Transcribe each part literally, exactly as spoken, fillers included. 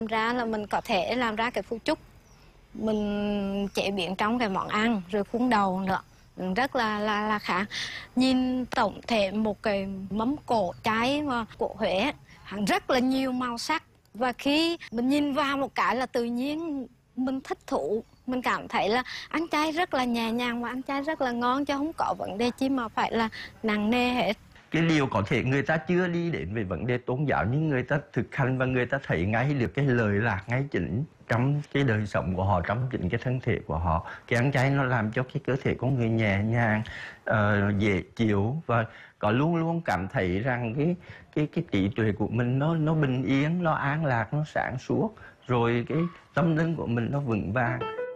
Ra là mình có thể làm ra cái phú trúc, mình chế biến trong cái món ăn rồi khuôn đầu nữa, rất là là là khác. Nhìn tổng thể một cái mâm cổ chay mà của Huế hắn rất là nhiều màu sắc, và khi mình nhìn vào một cái là tự nhiên mình thích thú, mình cảm thấy là ăn chay rất là nhẹ nhàng và ăn chay rất là ngon, chứ không có vấn đề chi mà phải là nặng nề hết. Cái điều có thể người ta chưa đi đến về vấn đề tôn giáo, nhưng người ta thực hành và người ta thấy ngay được cái lời lạc ngay chính trong cái đời sống của họ, trong chính cái thân thể của họ. Cái ăn chay nó làm cho cái cơ thể con người nhẹ nhàng, uh, dễ chịu, và có luôn luôn cảm thấy rằng cái cái cái trí tuệ của mình nó nó bình yên, nó an lạc, nó sáng suốt, rồi cái tâm linh của mình nó vững vàng.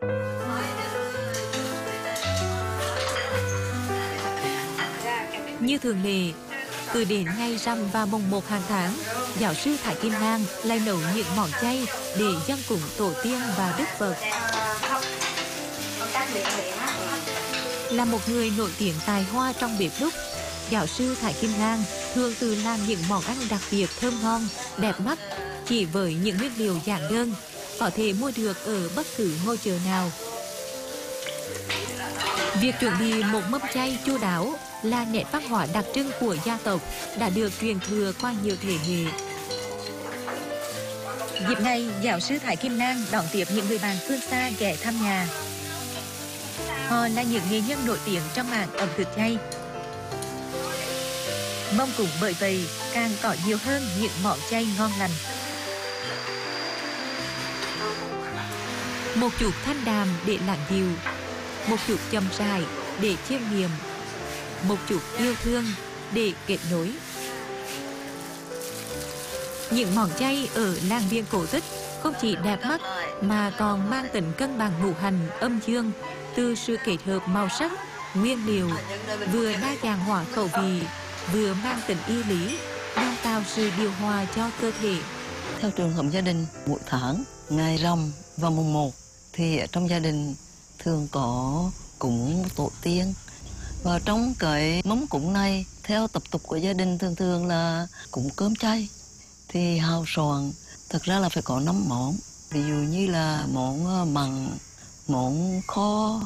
Như thường lệ, cứ đến ngày rằm và mùng một hàng tháng, giáo sư Thái Kim Lan lại nấu những món chay để dâng cúng tổ tiên và Đức Phật. Là một người nổi tiếng tài hoa trong bếp núc, giáo sư Thái Kim Lan thường tự làm những món ăn đặc biệt thơm ngon, đẹp mắt, chỉ với những nguyên liệu giản đơn, có thể mua được ở bất cứ ngôi chợ nào. Việc chuẩn bị một mâm chay chu đáo là nét văn hóa đặc trưng của gia tộc đã được truyền thừa qua nhiều thế hệ. Dịp này, giáo sư Thái Kim Lan đón tiếp những người bạn phương xa ghé thăm nhà. Họ là những nghệ nhân nổi tiếng trong mảng ẩm thực chay. Mong cũng bởi vậy càng có nhiều hơn những món chay ngon lành. Một chút thanh đàm để lắng dịu, một chút chậm rãi để chiêm nghiệm, một chút yêu thương để kết nối. Những món chay ở làng Viên cổ tích không chỉ đẹp mắt mà còn mang tính cân bằng ngũ hành âm dương từ sự kết hợp màu sắc, nguyên liệu, vừa đa dạng hóa khẩu vị, vừa mang tính y lý, đang tạo sự điều hòa cho cơ thể. Theo trường hợp gia đình, mỗi tháng, ngày rằm và mùng một thì ở trong gia đình thường có cúng tổ tiên. Và trong cái mâm cúng này, theo tập tục của gia đình thường thường là cúng cơm chay. Thì hào soạn thật ra là phải có năm món. Ví dụ như là món mặn, món kho,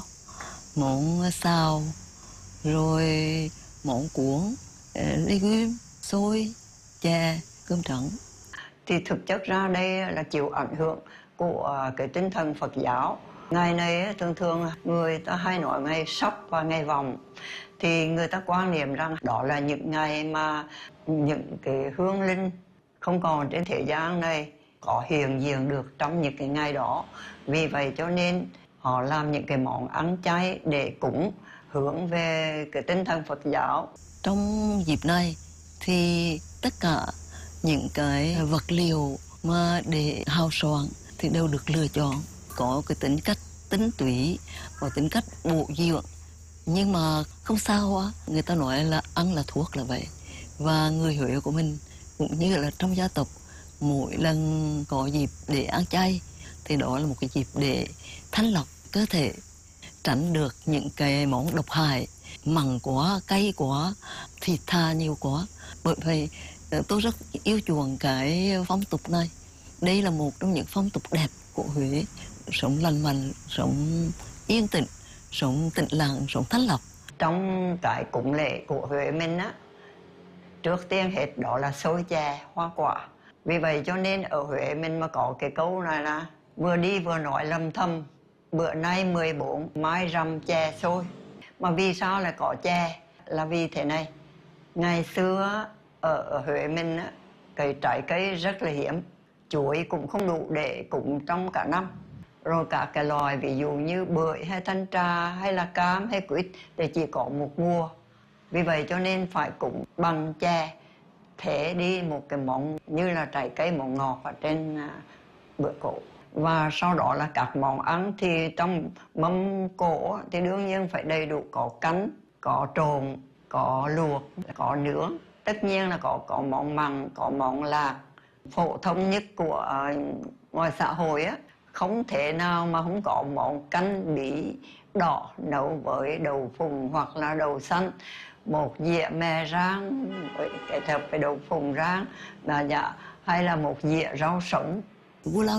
món xào, rồi món cuốn, legume, xôi, chè, cơm trắng. Thì thực chất ra đây là chịu ảnh hưởng của cái tinh thần Phật giáo. Ngày này thường thường người ta hay nói ngày sắp và ngày vọng, thì người ta quan niệm rằng đó là những ngày mà những cái hương linh không còn trên thế gian này có hiện diện được trong những cái ngày đó. Vì vậy cho nên họ làm những cái món ăn chay để cúng hướng về cái tinh thần Phật giáo. Trong dịp này thì tất cả những cái vật liệu mà để hào soạn thì đều được lựa chọn, có cái tính cách tính túy, có tính cách bổ dưỡng. Nhưng mà không sao á, người ta nói là ăn là thuốc là vậy. Và người Huế của mình cũng như là trong gia tộc, mỗi lần có dịp để ăn chay thì đó là một cái dịp để thanh lọc cơ thể, tránh được những cái món độc hại, mặn quá, cay quá, thịt tha nhiều quá. Bởi vậy tôi rất yêu chuộng cái phong tục này. Đây là một trong những phong tục đẹp của Huế, sống lành mạnh, sống yên tĩnh, sống tĩnh lặng, sống thanh lọc. Trong cái cúng lễ của Huế mình á, trước tiên hết đó là xôi chè, hoa quả. Vì vậy cho nên ở Huế mình mà có cái câu này là vừa đi vừa nói lầm thầm, bữa nay mười bốn, mai rằm chè xôi. Mà vì sao lại có chè? Là vì thế này, ngày xưa ở, ở Huế mình á, cái trái cây rất là hiếm, chuối cũng không đủ để cúng trong cả năm. Rồi cả cái loài ví dụ như bưởi hay thanh trà hay là cam hay quýt thì chỉ có một mùa. Vì vậy cho nên phải cúng bằng chè, thế đi một cái món như là trái cây, món ngọt ở trên bữa cỗ. Và sau đó là các món ăn thì trong mâm cỗ thì đương nhiên phải đầy đủ, có canh, có trộn, có luộc, có nướng. Tất nhiên là có, có món mặn, có món lạc. Phổ thông nhất của uh, ngoài xã hội á, không thể nào mà không có món canh bí đỏ nấu với đậu phụng hoặc là đậu xanh, một dĩa mè rang kết hợp với đậu phụng rang, và dạ, hay là một dĩa rau sống Vua Lao